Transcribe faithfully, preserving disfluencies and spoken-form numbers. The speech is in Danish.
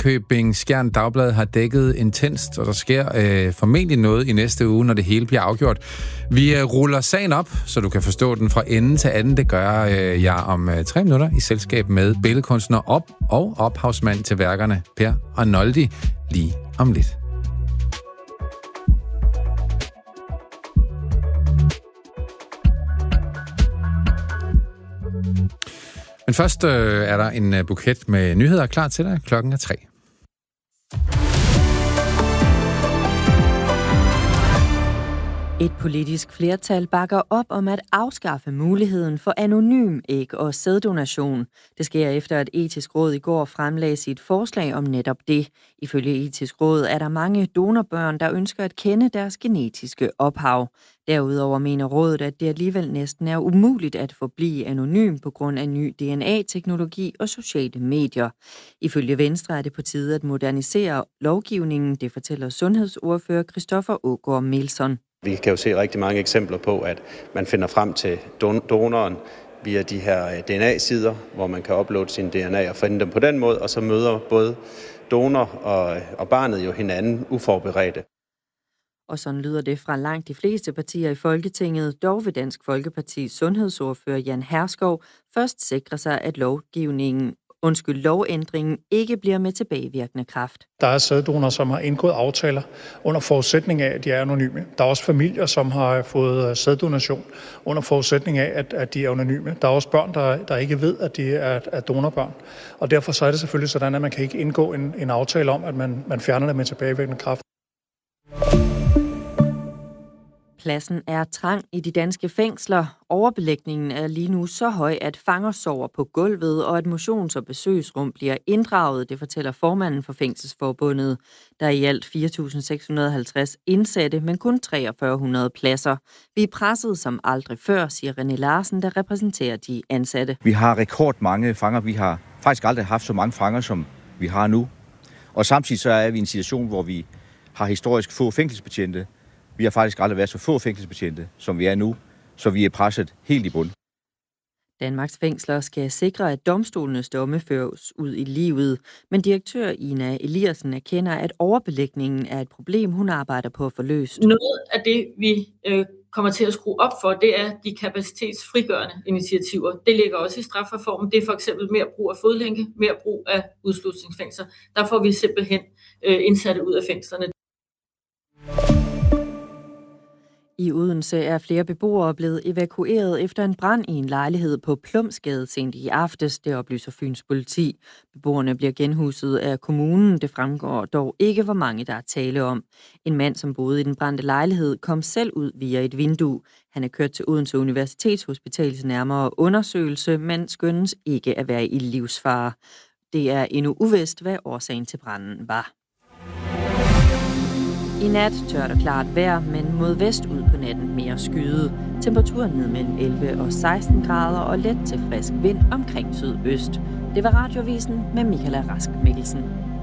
Ringkøbing Skjern Dagblad har dækket intenst, og der sker øh, formentlig noget i næste uge, når det hele bliver afgjort. Vi øh, ruller sagen op, så du kan forstå den fra ende til anden. Det gør øh, jeg om øh, tre minutter i selskab med billedkunstner op og ophavsmand til værkerne Per Arnoldi lige om lidt. Men først øh, er der en øh, buket med nyheder klar til dig. Klokken er tre. Et politisk flertal bakker op om at afskaffe muligheden for anonym æg- og sæddonation. Det sker efter, at Etisk Råd i går fremlagde sit forslag om netop det. Ifølge Etisk Råd er der mange donorbørn, der ønsker at kende deres genetiske ophav. Derudover mener rådet, at det alligevel næsten er umuligt at forblive anonym på grund af ny D N A-teknologi og sociale medier. Ifølge Venstre er det på tide at modernisere lovgivningen, det fortæller sundhedsordfører Christoffer Aagaard Melson. Vi kan jo se rigtig mange eksempler på, at man finder frem til donoren via de her D N A-sider, hvor man kan uploade sine D N A og finde dem på den måde, og så møder både donor og, og barnet jo hinanden uforberedte. Og sådan lyder det fra langt de fleste partier i Folketinget. Dog vil Dansk Folkepartis sundhedsordfører Jan Herskov først sikre sig, at lovgivningen Undskyld, lovændringen ikke bliver med tilbagevirkende kraft. Der er sæddonorer, som har indgået aftaler under forudsætning af, at de er anonyme. Der er også familier, som har fået sæddonation under forudsætning af, at, at de er anonyme. Der er også børn, der, der ikke ved, at de er, er donorbørn. Og derfor så er det selvfølgelig sådan, at man kan ikke indgå en, en aftale om, at man, man fjerner det med tilbagevirkende kraft. Pladsen er trang i de danske fængsler. Overbelægningen er lige nu så høj, at fanger sover på gulvet, og at motions- og besøgsrum bliver inddraget, det fortæller formanden for Fængselsforbundet. Der er i alt fire tusind seks hundrede og halvtreds indsatte, men kun tre tusind fire hundrede pladser. Vi er presset som aldrig før, siger René Larsen, der repræsenterer de ansatte. Vi har rekordmange fanger. Vi har faktisk aldrig haft så mange fanger, som vi har nu. Og samtidig så er vi i en situation, hvor vi har historisk få fængselsbetjente. Vi har faktisk aldrig været så få fængselsbetjente, som vi er nu, så vi er presset helt i bund. Danmarks fængsler skal sikre, at domstolenes domme føres ud i livet. Men direktør Ina Eliassen erkender, at overbelægningen er et problem, hun arbejder på at få løst. Noget af det, vi øh, kommer til at skrue op for, det er de kapacitetsfrigørende initiativer. Det ligger også i strafreformen. Det er for eksempel mere brug af fodlænke, mere brug af udslusningsfængsler. Der får vi simpelthen øh, indsatte ud af fængslerne. I Odense er flere beboere blevet evakueret efter en brand i en lejlighed på Plumsgade sent i aftes, det oplyser Fyns politi. Beboerne bliver genhuset af kommunen. Det fremgår dog ikke, hvor mange der er tale om. En mand, som boede i den brændte lejlighed, kom selv ud via et vindue. Han er kørt til Odense Universitetshospitals nærmere undersøgelse, men skønnes ikke at være i livsfare. Det er endnu uvist, hvad årsagen til branden var. I nat tørt og klart vejr, men mod vest ud på natten mere skyet. Temperaturen ned mellem elleve og seksten grader og let til frisk vind omkring sydøst. Det var Radioavisen med Michaela Rask Mikkelsen.